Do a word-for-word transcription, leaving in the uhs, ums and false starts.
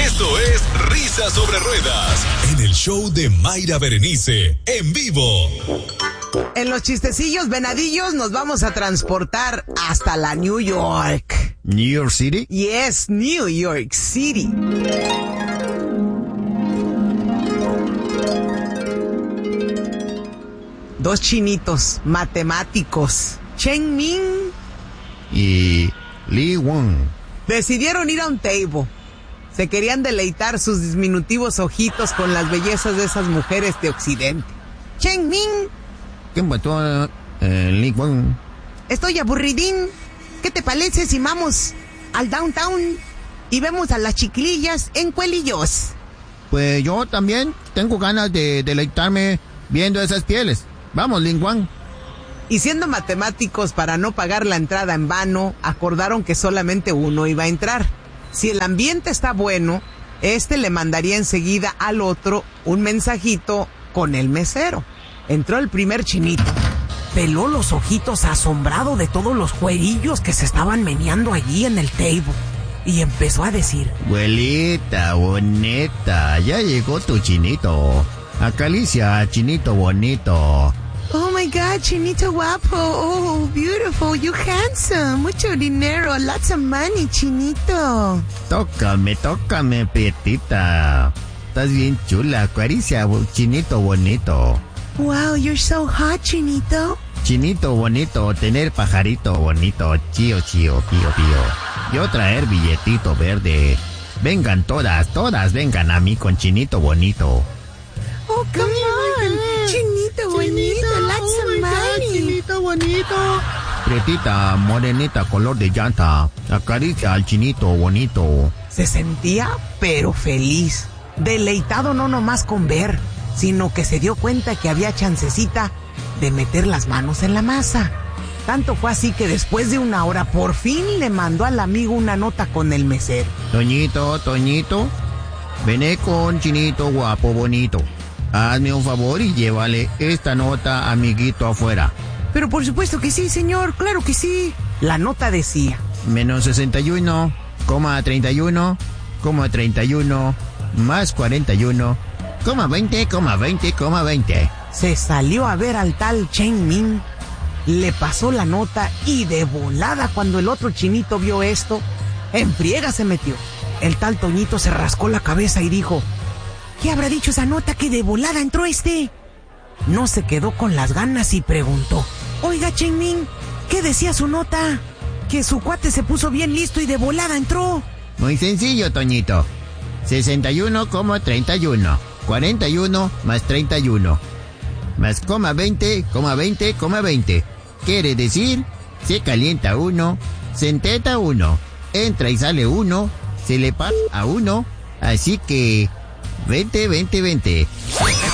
Esto es Risas sobre Ruedas, en el show de Mayra Berenice, en vivo. En los chistecillos venadillos nos vamos a transportar hasta la New York. ¿New York City? Yes, New York City. Dos chinitos matemáticos, Cheng Ming y Lee Wong, decidieron ir a un table. Se querían deleitar sus diminutivos ojitos con las bellezas de esas mujeres de Occidente. Cheng Ming. ¿Qué mató a eh, Lee Wong? Estoy aburridín. ¿Qué te parece si vamos al downtown y vemos a las chiquilillas en cuelillos? Pues yo también tengo ganas de deleitarme viendo esas pieles. Vamos, Lee Wong. Y siendo matemáticos, para no pagar la entrada en vano, acordaron que solamente uno iba a entrar. Si el ambiente está bueno, este le mandaría enseguida al otro un mensajito con el mesero. Entró el primer chinito. Peló los ojitos asombrado de todos los juerillos que se estaban meneando allí en el table. Y empezó a decir: Abuelita bonita, ya llegó tu chinito. Acaricia, chinito bonito. Oh my God, chinito guapo. Oh, beautiful, you handsome. Mucho dinero, lots of money, chinito. Tócame, tócame, prietita. Estás bien chula, acaricia, chinito bonito. Wow, you're so hot, chinito. Chinito bonito, tener pajarito bonito, chío, chío, pío, pío. Yo traer billetito verde. Vengan todas, todas vengan a mí con chinito bonito. Oh, come on, chinito bonito, lots of money. Chinito bonito. Prietita, morenita, color de llanta. Acaricia al chinito bonito. Se sentía, pero feliz. Deleitado no nomás con ver, sino que se dio cuenta que había chancecita de meter las manos en la masa. Tanto fue así que después de una hora por fin le mandó al amigo una nota con el mesero. Toñito, Toñito, vene con chinito guapo bonito. Hazme un favor y llévale esta nota, amiguito, afuera. Pero por supuesto que sí, señor, claro que sí. La nota decía: menos sesenta y uno, coma treinta y uno, coma treinta y uno, más cuarenta y uno, coma veinte, coma veinte, coma veinte. Se salió a ver al tal Cheng Ming, le pasó la nota y de volada, cuando el otro chinito vio esto, en friega se metió. El tal Toñito se rascó la cabeza y dijo: ¿qué habrá dicho esa nota que de volada entró este? No se quedó con las ganas y preguntó: oiga, Cheng Ming, ¿qué decía su nota? Que su cuate se puso bien listo y de volada entró. Muy sencillo, Toñito. sesenta y uno, coma treinta y uno, cuarenta y uno más treinta y uno, más coma veinte, coma veinte, coma veinte. Quiere decir, se calienta uno, se enteta uno, entra y sale uno, se le pasa a uno, así que veinte, veinte, veinte.